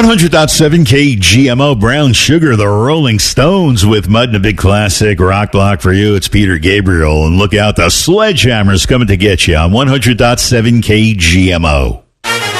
100.7 KGMO, Brown Sugar, the Rolling Stones with Mud and a big classic rock block for you. It's Peter Gabriel, and look out, the Sledgehammer's coming to get you on 100.7 KGMO.